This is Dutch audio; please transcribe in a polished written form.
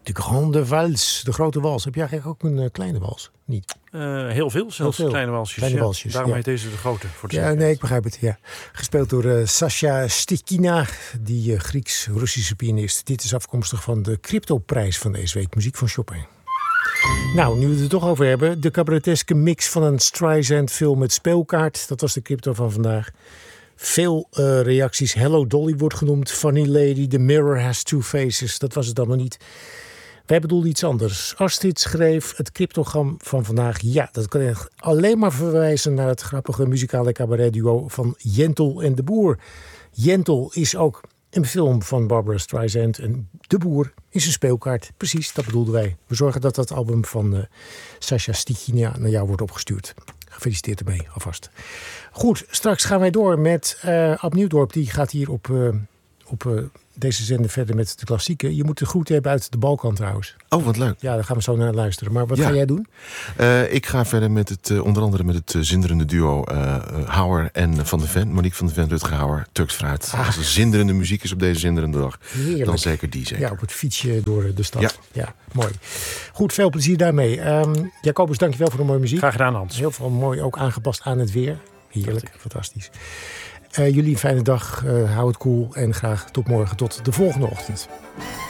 De Grande Wals, de grote wals. Heb jij eigenlijk ook een kleine wals? Niet? Heel veel, zelfs Heel veel. kleine walsjes. Kleine walsjes, Daarom ja. heet deze de grote. Voor de Ja, nee, ik begrijp het. Ja. Gespeeld door Sasha Stikina, die Grieks-Russische pianist. Dit is afkomstig van de Cryptoprijs van deze week. Muziek van Chopin. Nou, nu we het er toch over hebben. De cabareteske mix van een Streisand-film met speelkaart. Dat was de crypto van vandaag. Veel reacties. Hello Dolly wordt genoemd. Funny Lady. The Mirror Has Two Faces. Dat was het allemaal niet. Wij bedoelden iets anders. Astrid schreef het cryptogram van vandaag. Ja, dat kan echt alleen maar verwijzen naar het grappige muzikale cabaretduo van Jentel en de Boer. Jentel is ook een film van Barbra Streisand en de Boer is een speelkaart. Precies, dat bedoelden wij. We zorgen dat dat album van Sasha Stikina naar jou wordt opgestuurd. Gefeliciteerd ermee, alvast. Goed, straks gaan wij door met Ab Nieuwdorp. Die gaat hier op deze zender verder met de klassieken. Je moet de groeten hebben uit de Balkan trouwens. Oh, wat leuk. Ja, daar gaan we zo naar luisteren. Maar wat ga jij doen? Ik ga verder met het, onder andere met het zinderende duo Hauer en Van de Ven. Monique van de Ven, Rutger Hauer, Turks Fruit. Als er zinderende muziek is op deze zinderende dag, Heerlijk. dan zeker die zeker. Ja, op het fietsje door de stad. Ja. Ja, mooi. Goed, veel plezier daarmee. Jacobus, dankjewel voor de mooie muziek. Graag gedaan, Hans. Heel veel mooi, ook aangepast aan het weer. Heerlijk, fantastisch. Jullie een fijne dag, hou het cool en graag tot morgen, tot de volgende ochtend.